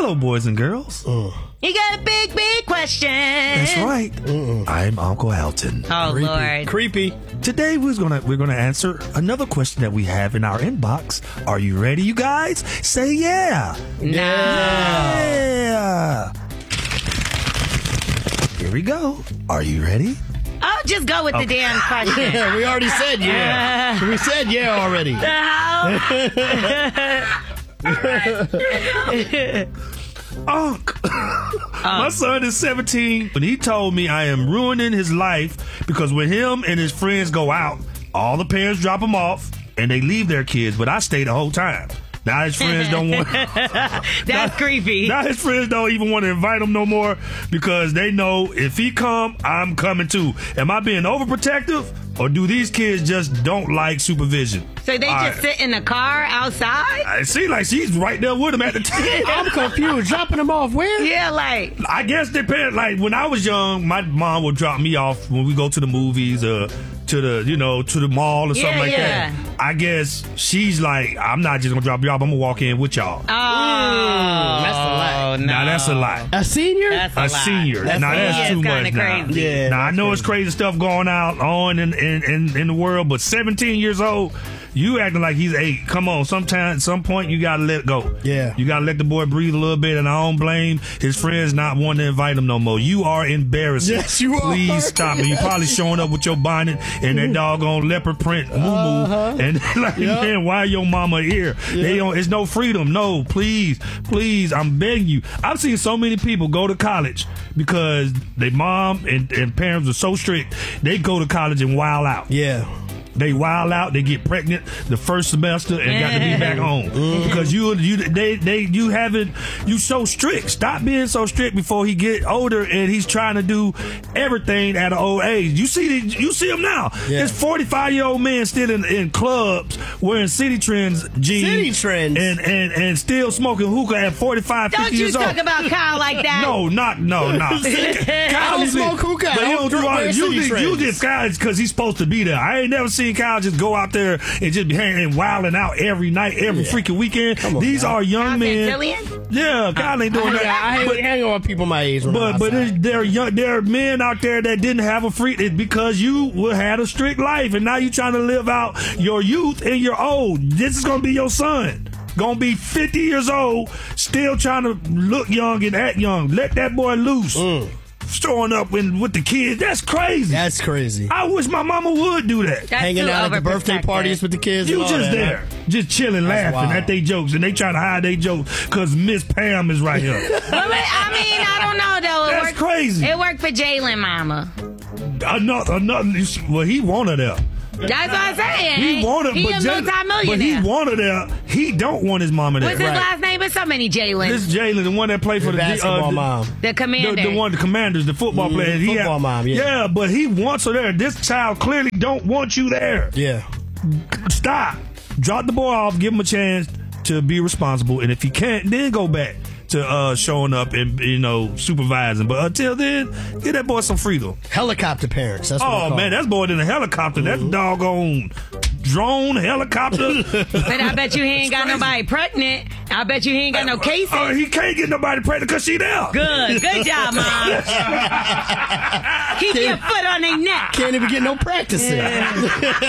Hello, boys and girls. You got a big question. That's right. I'm Uncle Alton. Oh, Creepy. Lord. Creepy. Today we're gonna answer another question that we have in our inbox. Are you ready, you guys? Say yeah. No. Yeah. Here we go. Are you ready? Oh, just go with the damn question. Yeah, we already said yeah. We said yeah already. Unc, my son is 17, and he told me I am ruining his life because when him and his friends go out, all the parents drop them off and they leave their kids, but I stay the whole time. Now his friends don't want. That's creepy. Now his friends don't even want to invite him no more because they know if he come, I'm coming too. Am I being overprotective, or do these kids just don't like supervision? So they just sit in the car outside? It seems like she's right there with him at the time. I'm confused. Dropping them off where? Yeah, like. I guess they parents, like when I was young, my mom would drop me off when we go to the movies or to the mall or something like that. I guess she's like, I'm not just gonna drop you off, I'm gonna walk in with y'all. Oh, that's a lot. No. Now that's a lot. A senior? That's a A lot. senior. Now that's too much now. Crazy. Yeah. Now I know it's crazy stuff going on in the world, but 17 years old, you acting like he's 8. Come on, at some point you gotta let go. Yeah. You gotta let the boy breathe a little bit, and I don't blame his friends not wanting to invite him no more. You are embarrassing. Yes, you are. Please stop it. You probably showing up with your bonnet and that doggone leopard print moo-moo, and like, man, why your mama here? They don't. It's no freedom. No, please, I'm begging you. I've seen so many people go to college because their mom and parents are so strict. They go to college and wild out. Yeah. They wild out, they get pregnant the first semester and got to be back home because you so strict. Stop being so strict before he get older and he's trying to do everything at an old age. You see him now. Yeah. This 45-year-old man still in clubs wearing City Trends jeans. City Trends. And still smoking hookah at 45, 50 years old. Don't you talk about Kyle like that. No. I don't smoke hookah. But I don't drink wear City Trends. you just Kyle because he's supposed to be there. I ain't never seen Kyle just go out there and just be hanging and wilding out every night, every freaking weekend. These are young men. Yeah, Kyle ain't doing that. I hang on with people my age. But there are men out there that didn't have a free. It's because you had a strict life, and now you trying to live out your youth and your old. This is gonna be your son. Gonna be 50 years old, still trying to look young and act young. Let that boy loose. Showing up with the kids, that's crazy. That's crazy. I wish my mama would do that. Hanging out at the birthday parties with the kids. You and all just that. there, just chilling, laughing at their jokes, and they trying to hide their jokes because Miss Pam is right here. I don't know though. That's crazy. It worked for Jalen, mama. Another. Well, he wanted her. That's what I'm saying. He wanted, he a multi-millionaire. But he wanted her. He don't want his mama there. What's his last name? There's so many Jalens. This Jalen, the one that played for the basketball mom, the commander, the Commanders, the football player. Football mom. Yeah, but he wants her there. This child clearly don't want you there. Yeah. Stop. Drop the boy off. Give him a chance to be responsible, and if he can't, then go back to showing up and supervising. But until then, give that boy some freedom. Helicopter parents. That's what man, that's more than a helicopter. That's doggone drone helicopter. But I bet you he ain't got nobody pregnant. I bet you he ain't got no cases. He can't get nobody pregnant because she there. Good job, Mom. Keep your foot on their neck. Can't even get no practice in.